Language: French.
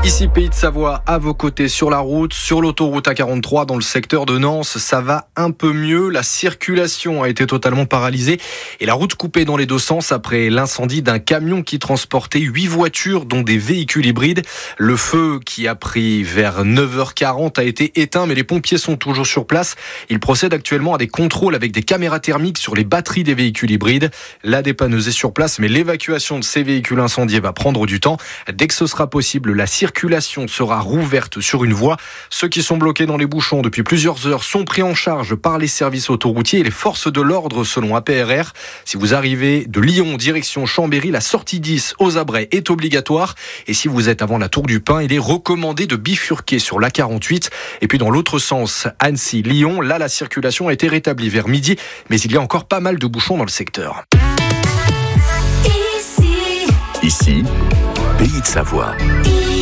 Ici Pays de Savoie, à vos côtés sur la route, sur l'autoroute A43 dans le secteur de Nance, ça va un peu mieux. La circulation a été totalement paralysée et la route coupée dans les deux sens après l'incendie d'un camion qui transportait 8 voitures dont des véhicules hybrides. Le feu qui a pris vers 9h40 a été éteint mais les pompiers sont toujours sur place. Ils procèdent actuellement à des contrôles avec des caméras thermiques sur les batteries des véhicules hybrides. La dépanneuse est sur place mais l'évacuation de ces véhicules incendiés va prendre du temps. Dès que ce sera possible, la circulation sera rouverte sur une voie. Ceux qui sont bloqués dans les bouchons depuis plusieurs heures sont pris en charge par les services autoroutiers et les forces de l'ordre selon APRR. Si vous arrivez de Lyon direction Chambéry, la sortie 10 aux Abrets est obligatoire. Et si vous êtes avant la Tour du Pin, il est recommandé de bifurquer sur l'A48. Et puis dans l'autre sens, Annecy-Lyon, là la circulation a été rétablie vers midi, mais il y a encore pas mal de bouchons dans le secteur. Ici, Pays de Savoie.